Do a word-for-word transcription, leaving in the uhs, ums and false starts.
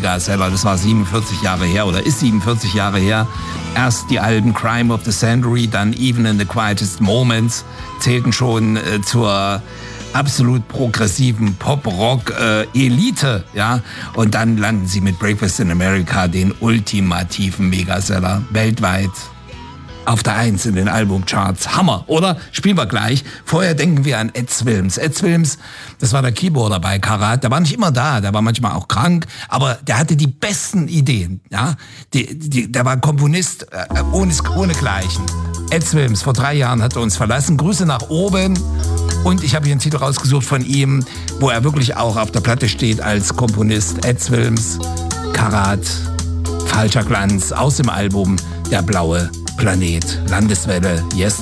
Megaseller. Das war siebenundvierzig Jahre her oder ist siebenundvierzig Jahre her. Erst die Alben Crime of the Century, dann Even in the Quietest Moments zählten schon äh, zur absolut progressiven Pop-Rock-Elite, äh, ja. Und dann landen sie mit Breakfast in America, den ultimativen Megaseller weltweit. Auf der Eins in den Albumcharts. Hammer, oder? Spielen wir gleich. Vorher denken wir an Ed Svilms. Ed Svilms, das war der Keyboarder bei Karat. Der war nicht immer da, der war manchmal auch krank, aber der hatte die besten Ideen. Ja? Die, die, der war Komponist äh, ohne, ohne Gleichen. Ed Svilms, vor drei Jahren hat er uns verlassen. Grüße nach oben. Und ich habe hier einen Titel rausgesucht von ihm, wo er wirklich auch auf der Platte steht als Komponist. Ed Svilms, Karat, Falscher Glanz aus dem Album Der blaue Planet. Landeswelle, Yes